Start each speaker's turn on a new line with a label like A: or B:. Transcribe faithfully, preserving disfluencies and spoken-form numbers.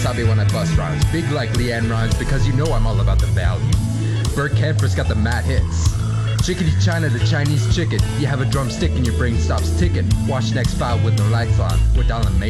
A: Sabi when I bust rhymes. Big like Leanne rhymes because you know I'm all about the value. Bert Kaempfer's got the mad hits. Chickadee China, the Chinese chicken. You have a drumstick and your brain stops ticking. Watch next file with the lights on. With Alan May.